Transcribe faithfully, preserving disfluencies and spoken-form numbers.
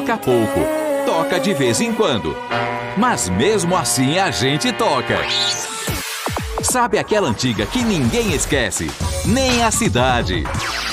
toca pouco, toca de vez em quando. Mas mesmo assim a gente toca. Sabe aquela antiga que ninguém esquece? Nem a cidade.